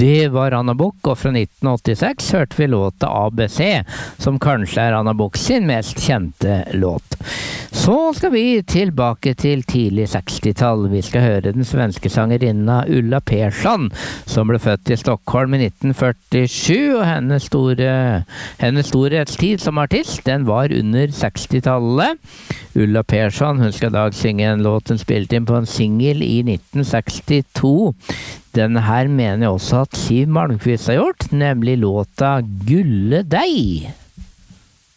Det var Anna Buch, og fra 1986 hørte vi låta ABC, som kanskje er Anna Buch sin mest kjente låt. Så skal vi tilbake til tidlig 60-tall. Vi skal høre den svenske sangerinna Ulla Persson, som ble født i Stockholm i 1947, og hennes storhetstid som artist, den var under 60-tallet. Ulla Persson, hun skal i dag synge en låt hun spilte inn på en single i 1962. Denne her mener jeg også at Siv Malmkvist har gjort, nemlig låta Gulle deg.